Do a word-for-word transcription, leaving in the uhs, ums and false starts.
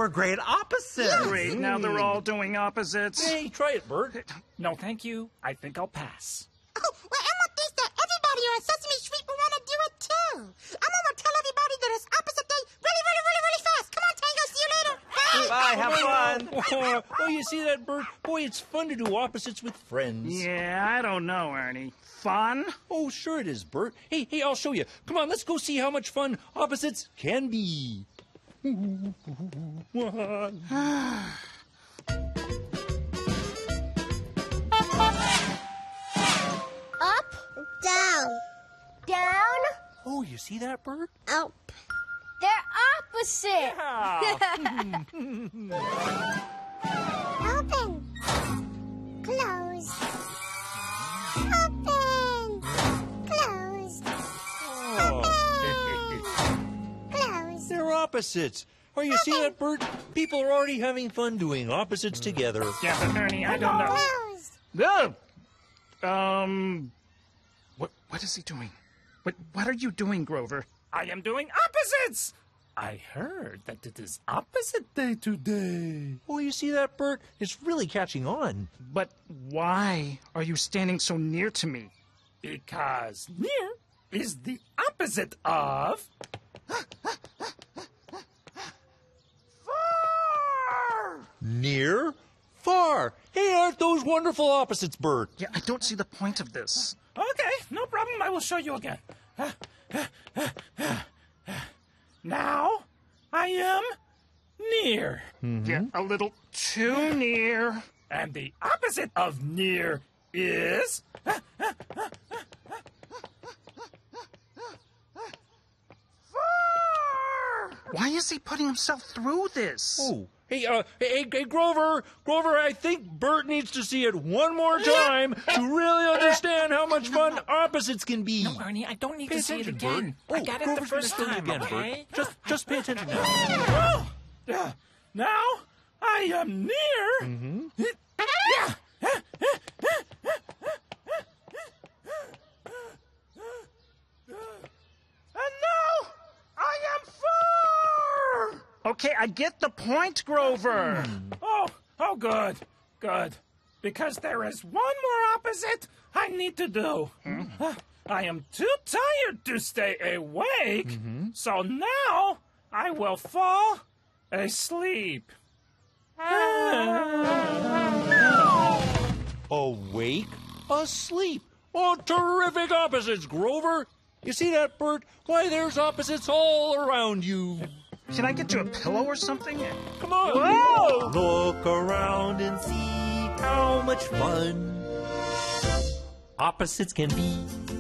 we're great opposites. Yes. Great, now they're all doing opposites. Hey, try it, Bert. No, thank you. I think I'll pass. Oh, well, Elmo thinks that everybody on Sesame Street will want to do it, too. I'm going to tell everybody that it's opposite day really, really, really, really fast. Come on, Tango, see you later. Bye. Bye, have fun. Oh, oh, you see that, Bert? Boy, it's fun to do opposites with friends. Yeah, I don't know, Ernie. Fun? Oh, sure it is, Bert. Hey, hey, I'll show you. Come on, let's go see how much fun opposites can be. Up, down, down, Oh, you see that, Bert? up. They're opposite. Open, close, open, close, close. They're opposites. Oh, you see that, Bert? People are already having fun doing opposites together. Yeah, but Ernie, I don't know. Close. No! Um, what, what is he doing? What, what are you doing, Grover? I am doing opposites. I heard that it is opposite day today. Oh, you see that, Bert? It's really catching on. But why are you standing so near to me? Because near is the opposite of far. Near, far. Hey, aren't those wonderful opposites, Bert? Yeah, I don't see the point of this. Okay, no problem. I will show you again. Now I am near. Yeah, a little too near. And the opposite of near is Why is he putting himself through this? Oh, hey, uh, hey, hey, Grover, Grover, I think Bert needs to see it one more time to really understand how much fun opposites can be. No, Ernie, I don't need Pay to see it attention, again. Bert. I Oh, got it Grover's the first gonna time, see it again, okay? Bert. Just, just pay attention now. Oh, uh, now I am near. Mm-hmm. Yeah. And now I am far! Okay, I get the point, Grover. Oh, oh, good, good. Because there is one more opposite I need to do. Uh, I am too tired to stay awake, so now I will fall asleep. Awake, asleep. Oh, terrific opposites, Grover. You see that, Bert? Why, there's opposites all around you. Can I get you a pillow or something? Come on. Whoa! Look around and see how much fun opposites can be.